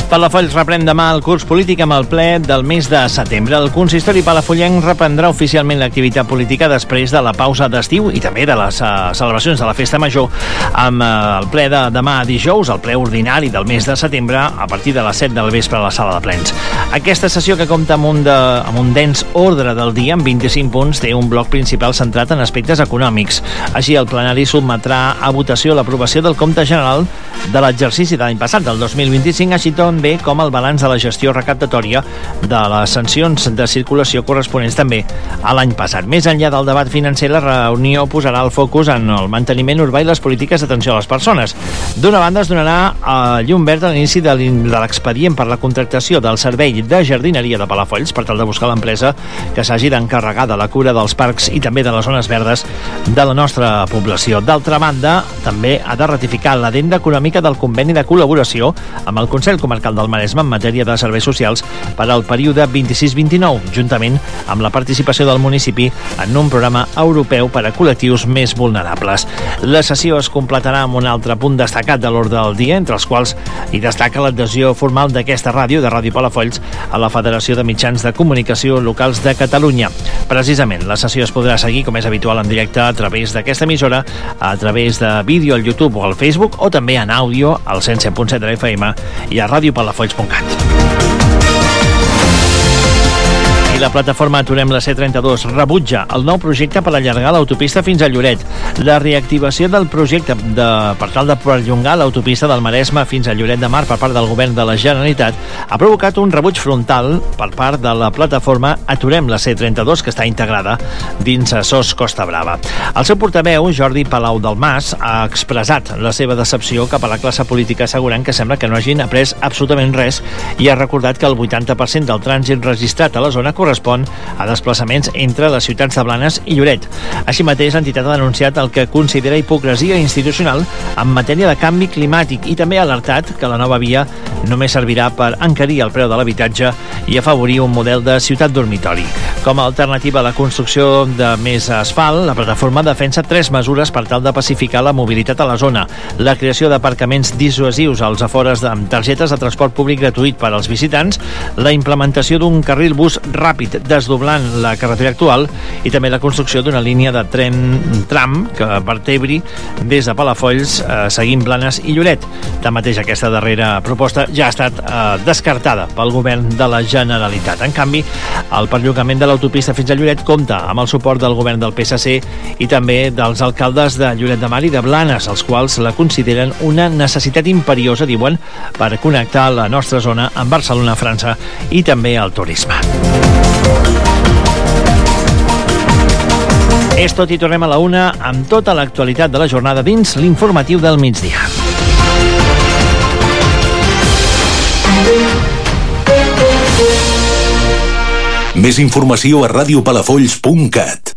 Palafolls reprèn demà el curs polític amb el ple del mes de setembre. El consistori palafollenc reprendrà oficialment l'activitat política després de la pausa d'estiu i també de les celebracions de la Festa Major amb el ple de demà dijous, el ple ordinari del mes de setembre, a partir de les 7 del vespre a la sala de plens. Aquesta sessió, que compta amb un dens ordre del dia, amb 25 punts, té un bloc principal centrat en aspectes econòmics. Així, el plenari sotmetrà a votació l'aprovació del compte general de l'exercici de l'any passat, del 2025, així també com el balanç de la gestió recaptatòria de les sancions de circulació corresponents també a l'any passat. Més enllà del debat financer, la reunió posarà el focus en el manteniment urbà i les polítiques d'atenció a les persones. D'una banda, es donarà llum verd a l'inici de l'expedient per la contractació del servei de jardineria de Palafolls per tal de buscar l'empresa que s'hagi d'encarregar de la cura dels parcs i també de les zones verdes de la nostra població. D'altra banda, també ha de ratificar l'addenda econòmica del conveni de col·laboració amb el Consell Comarcal del Maresme en matèria de serveis socials per al període 26-29, juntament amb la participació del municipi en un programa europeu per a col·lectius més vulnerables. La sessió es completarà amb un altre punt destacat de l'ordre del dia, entre els quals hi destaca l'adhesió formal d'aquesta ràdio, de Ràdio Palafolls, a la Federació de Mitjans de Comunicació Locals de Catalunya. Precisament, la sessió es podrà seguir, com és habitual, en directe a través d'aquesta emissora, a través de vídeo al YouTube o al Facebook, o també en àudio al 107.7 de la FM i a radiopalafolls.cat. I la plataforma Aturem la C32 rebutja el nou projecte per allargar l'autopista fins a Lloret. La reactivació del projecte per tal de perllongar l'autopista del Maresme fins a Lloret de Mar per part del govern de la Generalitat ha provocat un rebuig frontal per part de la plataforma Aturem la C32, que està integrada dins a SOS Costa Brava. El seu portaveu, Jordi Palau del Mas, ha expressat la seva decepció cap a la classe política, assegurant que sembla que no hagin après absolutament res, i ha recordat que el 80% del trànsit registrat a la zona correspon a desplaçaments entre les ciutats de Blanes i Lloret. Així mateix, l'entitat ha denunciat el que considera hipocresia institucional en matèria de canvi climàtic i també ha alertat que la nova via només servirà per encarir el preu de l'habitatge i afavorir un model de ciutat dormitori. Com a alternativa a la construcció de més asfalt, la plataforma defensa 3 mesures per tal de pacificar la mobilitat a la zona: la creació d'aparcaments dissuasius als afores amb targetes de transport públic gratuït per als visitants, la implementació d'un carril bus ràpid desdoblant la carretera actual i també la construcció d'una línia de tram que vertebri des de Palafolls seguint Blanes i Lloret. Tanmateix, aquesta darrera proposta ja ha estat descartada pel govern de la Generalitat. En canvi, el perllongament de l'autopista fins a Lloret compta amb el suport del govern del PSC i també dels alcaldes de Lloret de Mar i de Blanes, els quals la consideren una necessitat imperiosa, diuen, per connectar la nostra zona amb Barcelona, França i també el turisme. És tot i tornem a la 1 amb tota l'actualitat de la jornada dins l'informatiu del migdia. Més informació a radiopalafolls.cat.